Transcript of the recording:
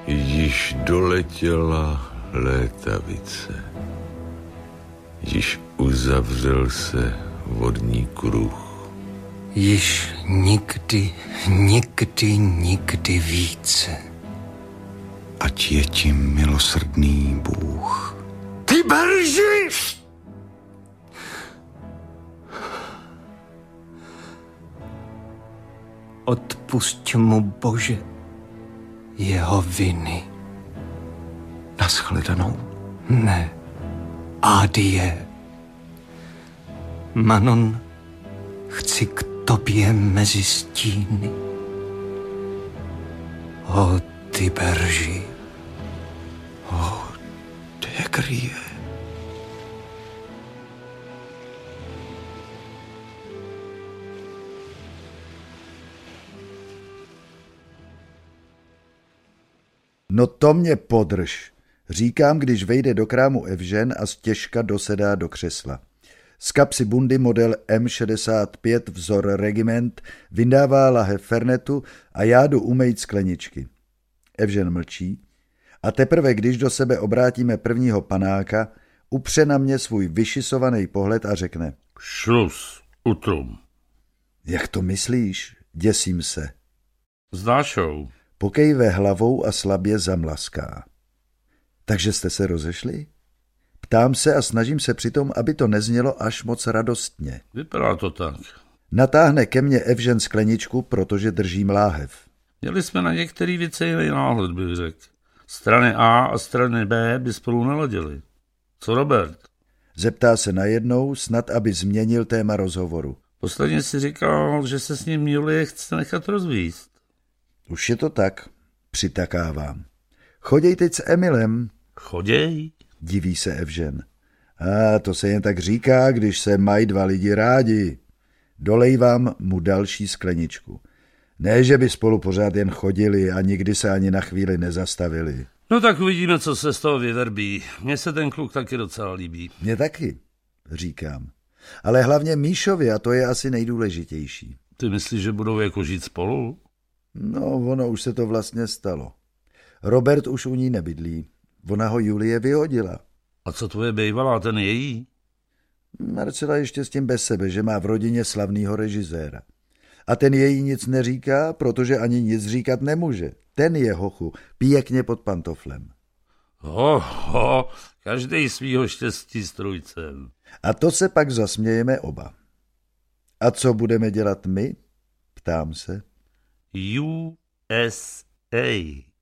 Již doletěla létavice. Již uzavřel se vodní kruh. Již nikdy, nikdy, nikdy více. Ať je ti milosrdný Bůh. Ty berži! Odpusť mu, Bože, jeho viny. Naschledanou. Ne, adie. Manon, chci k tobě mezi stíny. O ty berži. O Tegrie. No to mě podrž, říkám, když vejde do krámu Evžen a stěžka dosedá do křesla. Z kapsy bundy model M65 vzor Regiment vyndává lahev fernetu a já jdu umejt skleničky. Evžen mlčí a teprve, když do sebe obrátíme prvního panáka, upře na mě svůj vyšisovaný pohled a řekne: Šlus, utrum. Jak to myslíš? Děsím se. Znášou. Pokejve hlavou a slabě zamlaská. Takže jste se rozešli? Ptám se a snažím se přitom, aby to neznělo až moc radostně. Vypadá to tak. Natáhne ke mně Evžen skleničku, protože držím láhev. Měli jsme na některý věci jiný náhled, bych řekl. Strany A a strany B by spolu neladily. Co Robert? Zeptá se najednou, snad aby změnil téma rozhovoru. Posledně si říkal, že se s ním Julie chce nechat rozvíst. Už je to tak, přitakávám. Choděj teď s Emilem. Choděj? Diví se Evžen. A to se jen tak říká, když se mají dva lidi rádi. Dolejvám mu další skleničku. Ne, že by spolu pořád jen chodili a nikdy se ani na chvíli nezastavili. No tak uvidíme, co se z toho vyverbí. Mně se ten kluk taky docela líbí. Mně taky, říkám. Ale hlavně Míšovi, a to je asi nejdůležitější. Ty myslíš, že budou jako žít spolu? No, ono už se to vlastně stalo. Robert už u ní nebydlí. Ona ho Julie vyhodila. A co tvoje bejvalá, ten její? Marcela ještě s tím bez sebe, že má v rodině slavnýho režiséra. A ten její nic neříká, protože ani nic říkat nemůže. Ten je hochu, pěkně pod pantoflem. Každej svýho štěstí strůjcem. A to se pak zasmějeme oba. A co budeme dělat my? Ptám se. USA.